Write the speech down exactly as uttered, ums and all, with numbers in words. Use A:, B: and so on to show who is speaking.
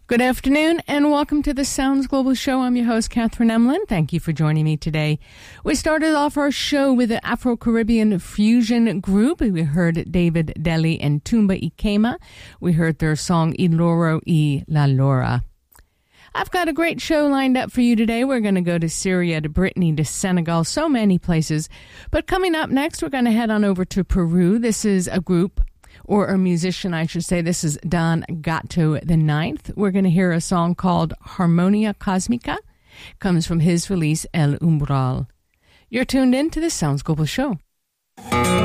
A: Good afternoon and welcome to the Sounds Global Show. I'm your host, Catherine Emlin. Thank you for joining me today. We started off our show with the Afro-Caribbean fusion group. We heard David Deli and Tumba Ikema. We heard their song Iloro y La Lora. I've got a great show lined up for you today. We're going to go to Syria, to Brittany, to Senegal, so many places. But coming up next, we're going to head on over to Peru. This is a group, or a musician, I should say. This is Don Gato the Ninth. We're going to hear a song called Harmonia Cosmica. It comes from his release El Umbral. You're tuned in to the Sounds Global Show.